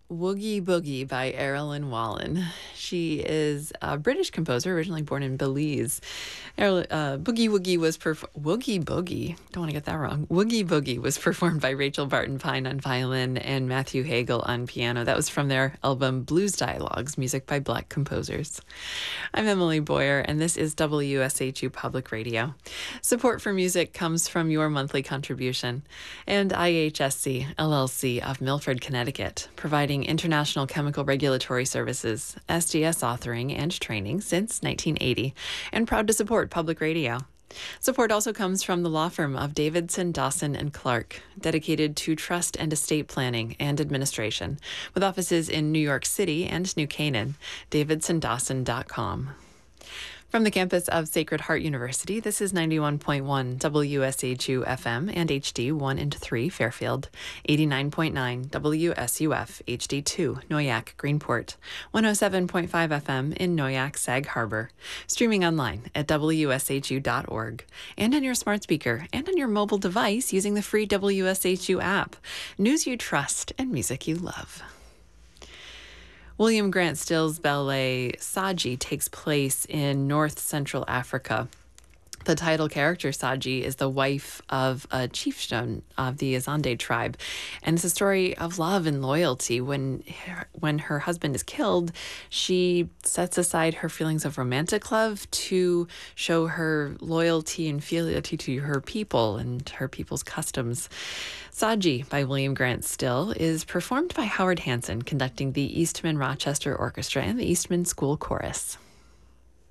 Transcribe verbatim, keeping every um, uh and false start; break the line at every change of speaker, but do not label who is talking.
Woogie Boogie by Erilyn Wallen. She is a British composer, originally born in Belize. Eril- uh, Boogie Woogie was perf- Woogie Boogie. Don't want to get that wrong. Woogie Boogie was performed by Rachel Barton Pine on violin and Matthew Hagel on piano. That was from their album Blues Dialogues, music by Black composers. I'm Emily Boyer, and this is W S H U Public Radio. Support for music comes from your monthly contribution, and I H S C, L L C of Milford, Connecticut, providing international chemical regulatory services, S D S authoring and training since nineteen eighty, and proud to support public radio. Support also comes from the law firm of Davidson, Dawson, and Clark, dedicated to trust and estate planning and administration, with offices in New York City and New Canaan, davidson dawson dot com. From the campus of Sacred Heart University, this is ninety-one point one W S H U F M and H D one and three Fairfield, eighty-nine point nine W S U F H D two Noyak Greenport, one oh seven point five F M in Noyak Sag Harbor, streaming online at W S H U dot org, and on your smart speaker and on your mobile device using the free W S H U app. News you trust and music you love. William Grant Still's ballet Saji takes place in North Central Africa. The title character, Saji, is the wife of a chieftain of the Azande tribe, and it's a story of love and loyalty. When her, when her husband is killed, she sets aside her feelings of romantic love to show her loyalty and fealty to her people and her people's customs. Saji by William Grant Still is performed by Howard Hanson, conducting the Eastman Rochester Orchestra and the Eastman School Chorus.